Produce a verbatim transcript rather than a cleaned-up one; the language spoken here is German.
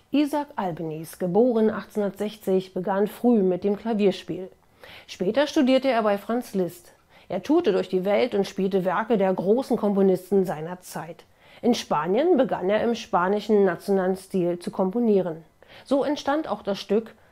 Isaac Albeniz, geboren achtzehnhundertsechzig, begann früh mit dem Klavierspiel. Später studierte er bei Franz Liszt. Er tourte durch die Welt und spielte Werke der großen Komponisten seiner Zeit. In Spanien begann er im spanischen nationalen Stil zu komponieren. So entstand auch das Stück